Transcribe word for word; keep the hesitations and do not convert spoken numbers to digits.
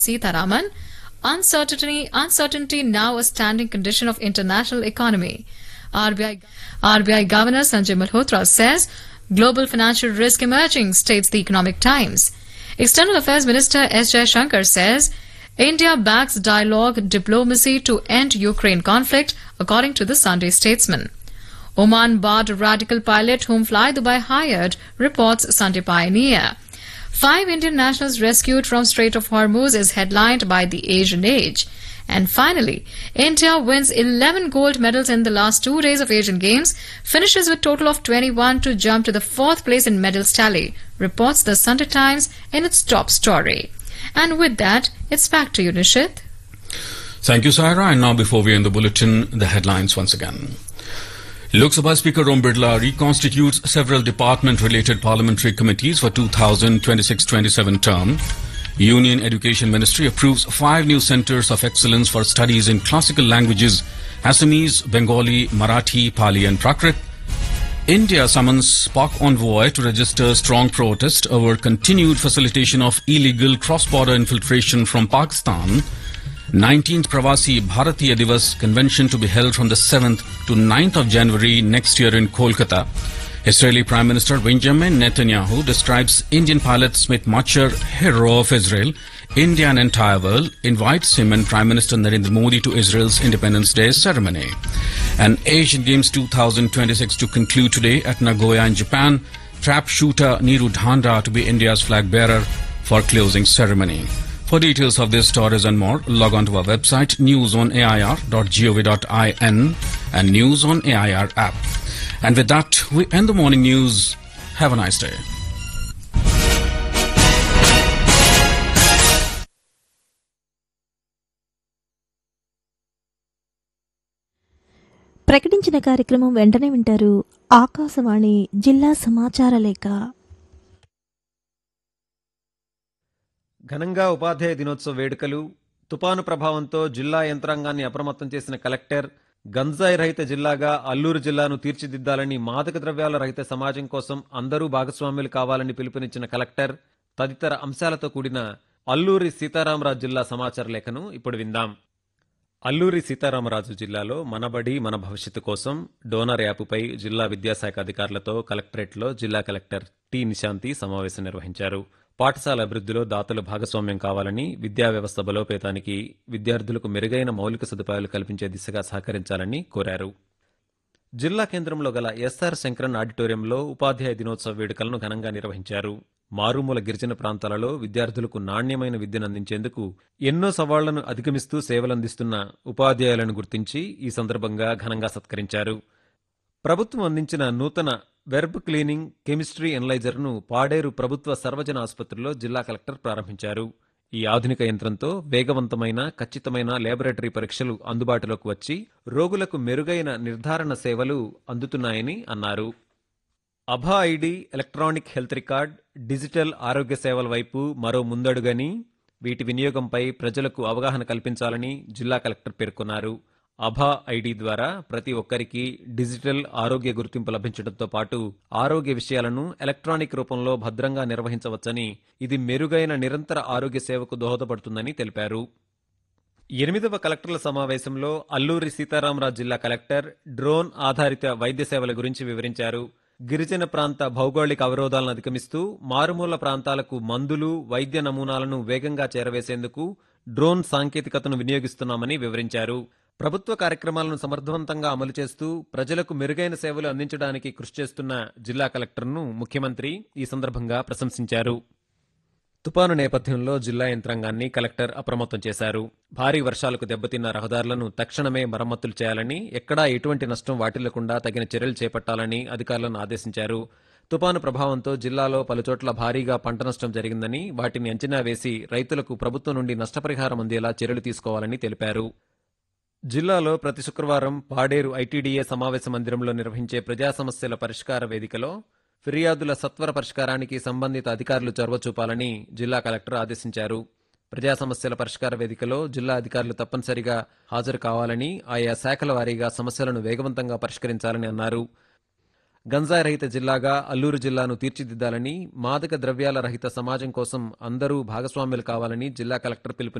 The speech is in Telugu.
Sitharaman, uncertainty, uncertainty now a standing condition of international economy. R B I, R B I Governor Sanjay Malhotra says global financial risk emerging, states the Economic Times. External Affairs Minister S. Jaishankar says India backs dialogue diplomacy to end Ukraine conflict, according to the Sunday Statesman. Oman barred radical pilot whom Fly Dubai hired, reports Sunday Pioneer. Five Indian nationals rescued from Strait of Hormuz is headlined by the Asian Age. And finally, India wins eleven gold medals in the last two days of Asian Games, finishes with total of twenty-one to jump to the fourth place in medals tally, reports the Sunday Times in its top story. And with that, it's back to you, Nishit. Thank you, Saira. And now, before we end the bulletin, the headlines once again. Lok Sabha Speaker Om Birla reconstitutes several department-related parliamentary committees for two thousand twenty-six twenty-seven term. Union Education Ministry approves five new centres of excellence for studies in classical languages, Assamese, Bengali, Marathi, Pali and Prakrit. India summons Pak envoy to register strong protest over continued facilitation of illegal cross-border infiltration from Pakistan. nineteenth Pravasi Bharatiya Divas convention to be held from the seventh to ninth of January next year in Kolkata. Israeli Prime Minister Benjamin Netanyahu describes Indian pilot Smith Machar, hero of Israel. India and entire world invites him and Prime Minister Narendra Modi to Israel's Independence Day ceremony. And Asian Games two thousand twenty-six to conclude today at Nagoya in Japan. Trap shooter Neeru Dhanda to be India's flag bearer for closing ceremony. For details of these stories and more, log on to our website news on A I R dot gov dot in and News on A I R app. And with that, we end the morning news. Have a nice day. ప్రకటించిన కార్యక్రమం వెంటనే వింటారు. ఆకాశవాణి జిల్లా సమాచార లేఖ. ఘనంగా ఉపాధ్యాయ దినోత్సవ వేడుకలు. తుపాను ప్రభావంతో జిల్లా యంత్రాంగాన్ని అప్రమత్తం చేసిన కలెక్టర్. గంజాయి రహిత జిల్లాగా అల్లూరు జిల్లాను తీర్చిదిద్దాలని, మాదక ద్రవ్యాల రహిత సమాజం కోసం అందరూ భాగస్వాములు కావాలని పిలుపునిచ్చిన కలెక్టర్ తదితర అంశాలతో కూడిన అల్లూరి సీతారామరాజు జిల్లా సమాచార లేఖను ఇప్పుడు విందాం. అల్లూరి సీతారామరాజు జిల్లాలో మనబడి మన భవిష్యత్తు కోసం డోనర్ యాప్పై జిల్లా విద్యాశాఖ అధికారులతో కలెక్టరేట్లో జిల్లా కలెక్టర్ టి నిశాంతి సమావేశం నిర్వహించారు. పాఠశాల అభివృద్ధిలో దాతలు భాగస్వామ్యం కావాలని, విద్యా వ్యవస్థ బలోపేతానికి విద్యార్థులకు మెరుగైన మౌలిక సదుపాయాలు కల్పించే దిశగా సహకరించాలని కోరారు. జిల్లా కేంద్రంలో గల ఎస్ఆర్ శంకరన్ ఆడిటోరియంలో ఉపాధ్యాయ దినోత్సవ వేడుకలను ఘనంగా నిర్వహించారు. మారుమూల గిరిజన ప్రాంతాలలో విద్యార్థులకు నాణ్యమైన విద్యను అందించేందుకు ఎన్నో సవాళ్లను అధిగమిస్తూ సేవలందిస్తున్న ఉపాధ్యాయులను గుర్తించి ఈ సందర్భంగా ఘనంగా సత్కరించారు. ప్రభుత్వం అందించిన నూతన వెర్బ్ క్లీనింగ్ కెమిస్ట్రీ ఎనలైజర్ను పాడేరు ప్రభుత్వ సర్వజన ఆసుపత్రిలో జిల్లా కలెక్టర్ ప్రారంభించారు. ఈ ఆధునిక యంత్రంతో వేగవంతమైన, ఖచ్చితమైన ల్యాబొరేటరీ పరీక్షలు అందుబాటులోకి వచ్చి రోగులకు మెరుగైన నిర్ధారణ సేవలు అందుతున్నాయని అన్నారు. అభా ID, electronic health record, digital ఆరోగ్య సేవల వైపు మరో ముందడుగని, వీటి వినియోగంపై ప్రజలకు అవగాహన కల్పించాలని జిల్లా కలెక్టర్ పేర్కొన్నారు. అభా ఐడి ద్వారా ప్రతి ఒక్కరికి డిజిటల్ ఆరోగ్య గుర్తింపు లభించడంతో పాటు ఆరోగ్య విషయాలను ఎలక్ట్రానిక్ రూపంలో భద్రంగా నిర్వహించవచ్చని, ఇది మెరుగైన నిరంతర ఆరోగ్య సేవకు దోహదపడుతుందని తెలిపారు. ఎనిమిదవ కలెక్టర్ల సమావేశంలో అల్లూరి సీతారామరాజు జిల్లా కలెక్టర్ డ్రోన్ ఆధారిత వైద్య సేవల గురించి వివరించారు. గిరిజన ప్రాంత భౌగోళిక అవరోధాలను అధిగమిస్తూ మారుమూల ప్రాంతాలకు మందులు, వైద్య నమూనాలను వేగంగా చేరవేసేందుకు డ్రోన్ సాంకేతికతను వినియోగిస్తున్నామని వివరించారు. ప్రభుత్వ కార్యక్రమాలను సమర్థవంతంగా అమలు చేస్తూ ప్రజలకు మెరుగైన సేవలు అందించడానికి కృషి చేస్తున్న జిల్లా కలెక్టర్ను ముఖ్యమంత్రి ఈ సందర్భంగా ప్రశంసించారు. తుపాను నేపథ్యంలో జిల్లా యంత్రాంగాన్ని కలెక్టర్ అప్రమత్తం చేశారు. భారీ వర్షాలకు దెబ్బతిన్న రహదారులను తక్షణమే మరమ్మతులు చేయాలని, ఎక్కడా ఎటువంటి నష్టం వాటిల్లకుండా తగిన చర్యలు చేపట్టాలని అధికారులను ఆదేశించారు. తుపాను ప్రభావంతో జిల్లాలో పలుచోట్ల భారీగా పంట నష్టం జరిగిందని, వాటిని అంచనా వేసి రైతులకు ప్రభుత్వం నుండి నష్టపరిహారం అందేలా చర్యలు తీసుకోవాలని తెలిపారు. జిల్లాలో ప్రతి శుక్రవారం పాడేరు ఐటీడీఏ సమావేశ మందిరంలో నిర్వహించే ప్రజా సమస్యల పరిష్కార వేదికలో ఫిర్యాదుల సత్వర పరిష్కారానికి సంబంధిత అధికారులు చొరవ చూపాలని జిల్లా కలెక్టర్ ఆదేశించారు. ప్రజా సమస్యల పరిష్కార వేదికలో జిల్లా అధికారులు తప్పనిసరిగా హాజరు కావాలని, ఆయా శాఖల వారీగా సమస్యలను వేగవంతంగా పరిష్కరించాలని అన్నారు. గంజాయి రహిత జిల్లాగా అల్లూరు జిల్లాను తీర్చిదిద్దాలని, మాదక ద్రవ్యాల రహిత సమాజం కోసం అందరూ భాగస్వాములు కావాలని జిల్లా కలెక్టర్ పిలుపు